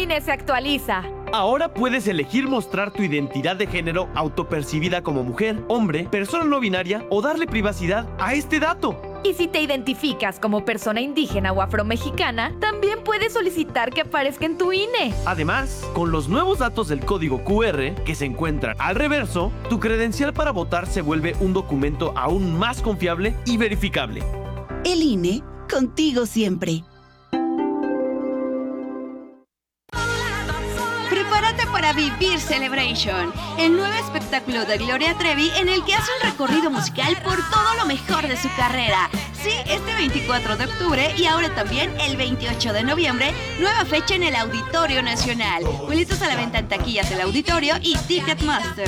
INE se actualiza. Ahora puedes elegir mostrar tu identidad de género autopercibida como mujer, hombre, persona no binaria o darle privacidad a este dato. Y si te identificas como persona indígena o afromexicana, también puedes solicitar que aparezca en tu INE. Además, con los nuevos datos del código QR que se encuentran al reverso, tu credencial para votar se vuelve un documento aún más confiable y verificable. El INE, contigo siempre. Prepárate para vivir Celebration, el nuevo espectáculo de Gloria Trevi en el que hace un recorrido musical por todo lo mejor de su carrera. Sí, este 24 de octubre y ahora también el 28 de noviembre, nueva fecha en el Auditorio Nacional. Boletos a la venta en taquillas del auditorio y Ticketmaster.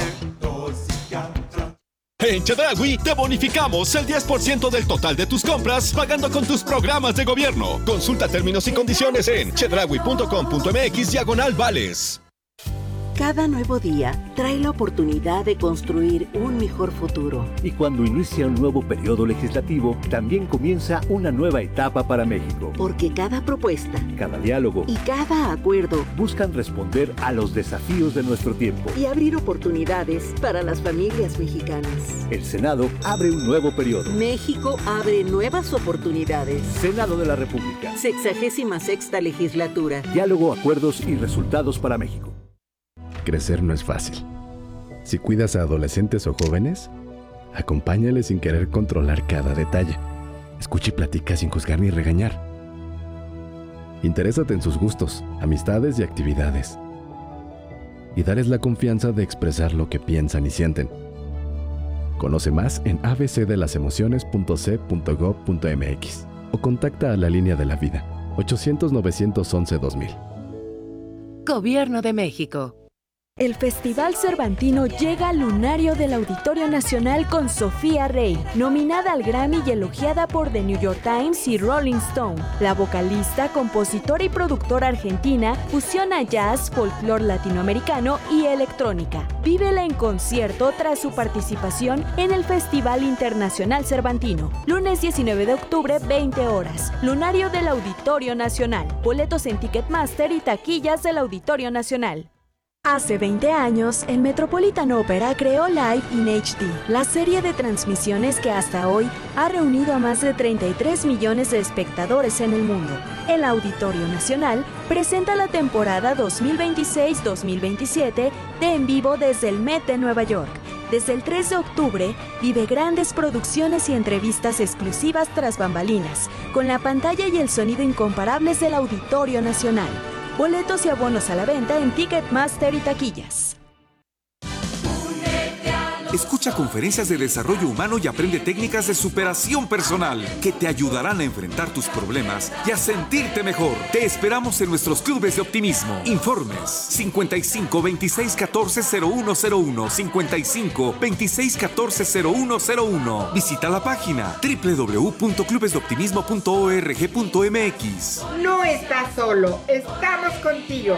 En Chedraui te bonificamos el 10% del total de tus compras pagando con tus programas de gobierno. Consulta términos y condiciones en chedraui.com.mx/vales. Cada nuevo día trae la oportunidad de construir un mejor futuro. Y cuando inicia un nuevo periodo legislativo, también comienza una nueva etapa para México. Porque cada propuesta, cada diálogo y cada acuerdo buscan responder a los desafíos de nuestro tiempo y abrir oportunidades para las familias mexicanas. El Senado abre un nuevo periodo. México abre nuevas oportunidades. Senado de la República. 66ª legislatura. Diálogo, acuerdos y resultados para México. Crecer no es fácil. Si cuidas a adolescentes o jóvenes, acompáñales sin querer controlar cada detalle. Escucha y platica sin juzgar ni regañar. Interésate en sus gustos, amistades y actividades. Y dales la confianza de expresar lo que piensan y sienten. Conoce más en abcdelasemociones.c.gov.mx o contacta a la Línea de la Vida, 800-911-2000. Gobierno de México. El Festival Cervantino llega al lunario del Auditorio Nacional con Sofía Rey, nominada al Grammy y elogiada por The New York Times y Rolling Stone. La vocalista, compositora y productora argentina fusiona jazz, folclore latinoamericano y electrónica. Vívela en concierto tras su participación en el Festival Internacional Cervantino. Lunes 19 de octubre, 20 horas. Lunario del Auditorio Nacional. Boletos en Ticketmaster y taquillas del Auditorio Nacional. Hace 20 años, el Metropolitan Opera creó Live in HD, la serie de transmisiones que hasta hoy ha reunido a más de 33 millones de espectadores en el mundo. El Auditorio Nacional presenta la temporada 2026-2027 de En Vivo desde el Met de Nueva York. Desde el 3 de octubre, vive grandes producciones y entrevistas exclusivas tras bambalinas, con la pantalla y el sonido incomparables del Auditorio Nacional. Boletos y abonos a la venta en Ticketmaster y taquillas. Escucha conferencias de desarrollo humano y aprende técnicas de superación personal que te ayudarán a enfrentar tus problemas y a sentirte mejor. Te esperamos en nuestros clubes de optimismo. Informes 55 26 14 0101 55 26 14 0101. Visita la página www.clubesdeoptimismo.org.mx. No estás solo, estamos contigo.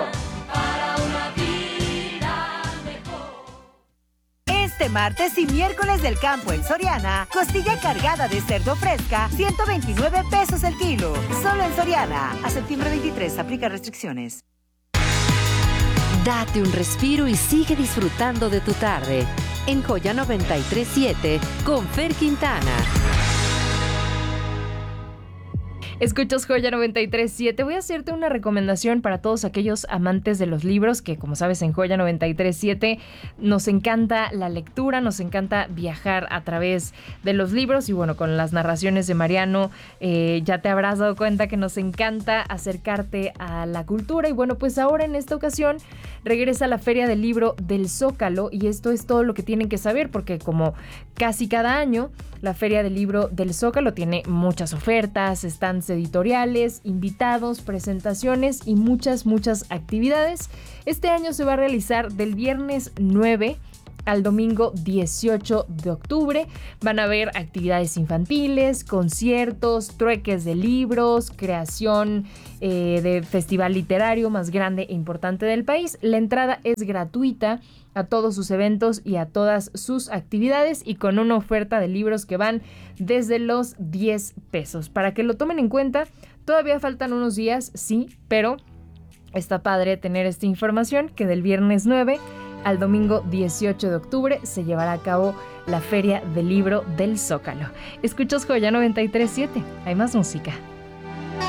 Este martes y miércoles del campo en Soriana, costilla cargada de cerdo fresca, 129 pesos el kilo. Solo en Soriana. A septiembre 23, aplica restricciones. Date un respiro y sigue disfrutando de tu tarde. En Joya 93.7, con Fer Quintana. Escuchas Joya 93.7. Voy a hacerte una recomendación para todos aquellos amantes de los libros, que como sabes en Joya 93.7 nos encanta la lectura, nos encanta viajar a través de los libros y bueno, con las narraciones de Mariano ya te habrás dado cuenta que nos encanta acercarte a la cultura y bueno, pues ahora en esta ocasión regresa la Feria del Libro del Zócalo y esto es todo lo que tienen que saber porque como casi cada año la Feria del Libro del Zócalo tiene muchas ofertas, stands editoriales, invitados, presentaciones y muchas actividades. Este año se va a realizar del viernes 9 al domingo 18 de octubre. Van a haber actividades infantiles, conciertos, trueques de libros, creación de festival literario más grande e importante del país. La entrada es gratuita a todos sus eventos y a todas sus actividades y con una oferta de libros que van desde los 10 pesos. Para que lo tomen en cuenta, todavía faltan unos días, sí, pero Está padre tener esta información que del viernes 9 al domingo 18 de octubre se llevará a cabo la Feria del Libro del Zócalo. Escuchas Joya 93.7. Hay más música.